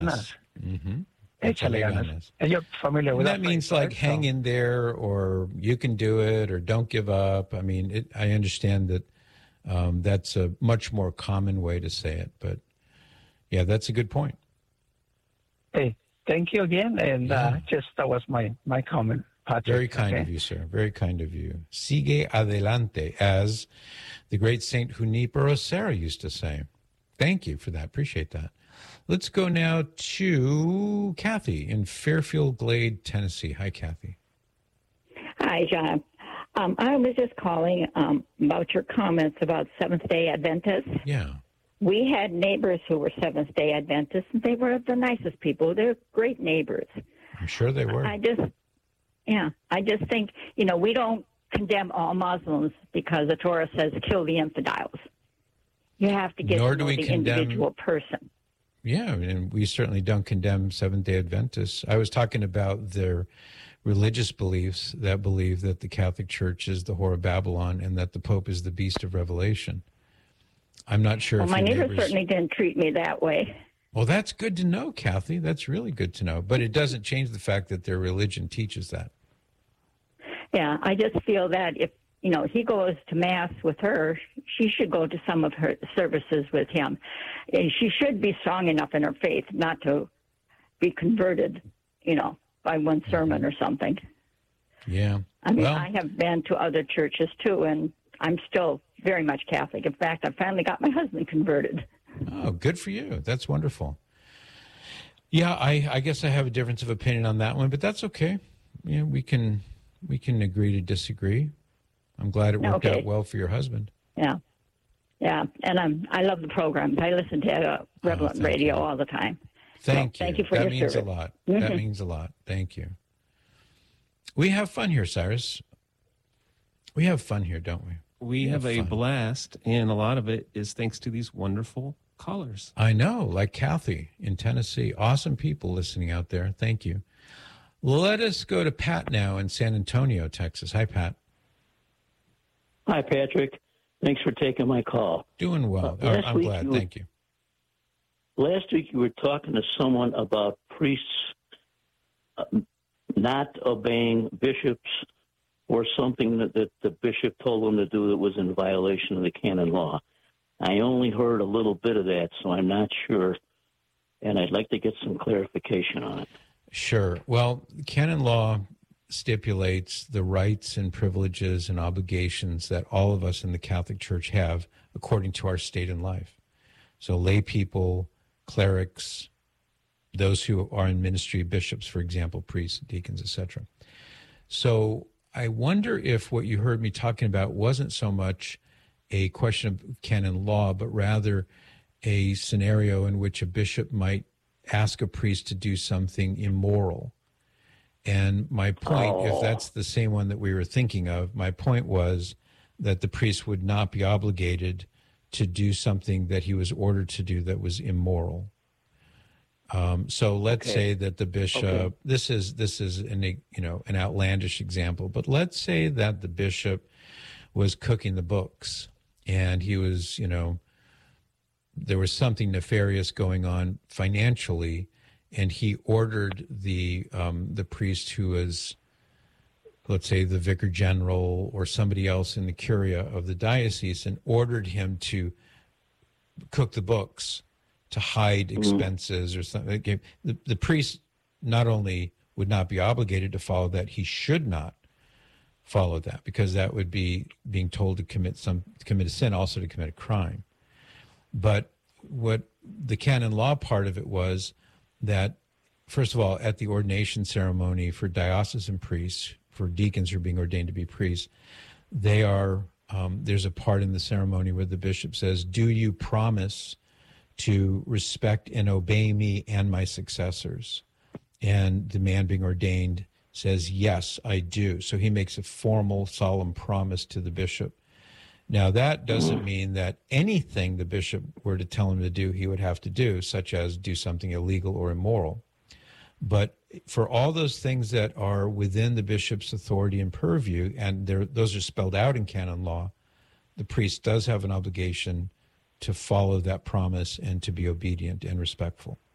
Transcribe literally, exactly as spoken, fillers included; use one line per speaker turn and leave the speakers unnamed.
ganas.
Mm-hmm.
Échale ganas. You're familiar with
that?
That
means
phrase,
like
right?
hang
So-
in there, or you can do it, or don't give up. I mean, it, I understand that um, that's a much more common way to say it, but yeah, that's a good point.
Hey, thank you again, and
Yeah.
uh, just that was my my comment, Patrick.
Very kind
okay?
of you, sir. Very kind of you. Sigue adelante, as the great Saint Junipero Serra used to say. Thank you for that. Appreciate that. Let's go now to Kathy in Fairfield Glade, Tennessee. Hi, Kathy.
Hi, John. Um, I was just calling um, about your comments about Seventh-day Adventists.
Yeah.
We had neighbors who were Seventh-day Adventists, and they were the nicest people. They're great neighbors.
I'm sure they were.
I just, yeah, I just think, you know, we don't condemn all Muslims because the Torah says kill the infidels. You have to get
Nor
to
do
know
we
the
condemn-
individual person.
Yeah, and we certainly don't condemn Seventh-day Adventists. I was talking about their religious beliefs that believe that the Catholic Church is the whore of Babylon and that the Pope is the beast of Revelation. I'm not sure
Well,
if
my
your
neighbors
neighbors...
certainly didn't treat me that way.
Well, that's good to know, Kathy. That's really good to know. But it doesn't change the fact that their religion teaches that.
Yeah, I just feel that if, you know, he goes to Mass with her, she should go to some of her services with him. And she should be strong enough in her faith not to be converted, you know, by one sermon or something.
Yeah.
I mean,
well,
I have been to other churches, too, and I'm still very much Catholic. In fact, I finally got my husband converted.
Oh, good for you. That's wonderful. Yeah, I, I guess I have a difference of opinion on that one, but that's okay. Yeah, we can we can agree to disagree. I'm glad it worked
Okay.
out well for your husband.
Yeah. Yeah, and I'm, I love the programs. I listen to uh, Relevant
thank
Radio
you.
all the time.
Thank
So,
you.
thank you for
that
your
means
service.
a lot.
Mhm.
That means a lot. Thank you. We have fun here, Cyrus. We have fun here, don't we?
We,
We
have,
have
a
fun.
blast, and a lot of it is thanks to these wonderful callers.
I know, like Kathy in Tennessee. Awesome people listening out there. Thank you. Let us go to Pat now in San Antonio, Texas. Hi, Pat.
Hi, Patrick. Thanks for taking my call.
Doing well.
Uh, last
I'm
week
glad.
you were-
Thank you.
Last week you were talking to someone about priests uh, not obeying bishops or something that, that the bishop told them to do that was in violation of the canon law. I only heard a little bit of that, so I'm not sure, and I'd like to get some clarification on it.
Sure. Well, canon law stipulates the rights and privileges and obligations that all of us in the Catholic Church have according to our state in life. So lay people, clerics, those who are in ministry, bishops, for example, priests, deacons, et cetera. So I wonder if what you heard me talking about wasn't so much a question of canon law, but rather a scenario in which a bishop might ask a priest to do something immoral. And my point,
Oh.
if that's the same one that we were thinking of, my point was that the priest would not be obligated to do something that he was ordered to do that was immoral. Um, so let's
Okay.
say that the bishop,
Okay.
this is this is an you know an outlandish example, but let's say that the bishop was cooking the books and he was you know there was something nefarious going on financially, and he ordered the um, the priest who was, let's say, the vicar general or somebody else in the curia of the diocese, and ordered him to cook the books to hide expenses or something. The, the priest not only would not be obligated to follow that, he should not follow that, because that would be being told to commit some to commit a sin, also to commit a crime. But what the canon law part of it was that, first of all, at the ordination ceremony for diocesan priests, for deacons who are being ordained to be priests, they are um, there's a part in the ceremony where the bishop says, "Do you promise to respect and obey me and my successors?" And the man being ordained says, "Yes, I do." So he makes a formal, solemn promise to the bishop. Now, that doesn't mean that anything the bishop were to tell him to do, he would have to do, such as do something illegal or immoral. But for all those things that are within the bishop's authority and purview, and those are spelled out in canon law, the priest does have an obligation to follow that promise and to be obedient and respectful.